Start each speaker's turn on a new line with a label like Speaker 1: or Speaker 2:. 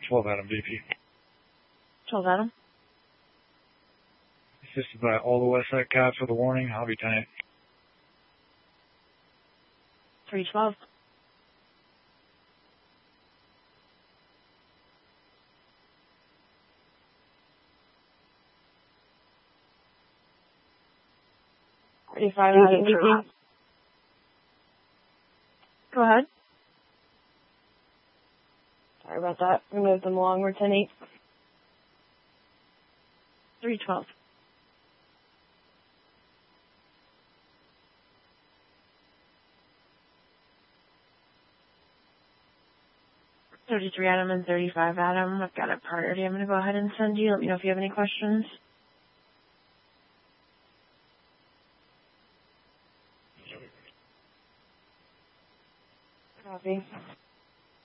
Speaker 1: 12 Adam VP.
Speaker 2: 12 Adam.
Speaker 1: Assisted by all the Westside cops with a warning. I'll be 10-8.
Speaker 2: 312. Adam VP. Go ahead. Sorry about that. We moved them along. We're 10-8. 312. 33 Adam and 35 Adam. I've got a priority. I'm going to go ahead and send you. Let me know if you have any questions. Copy.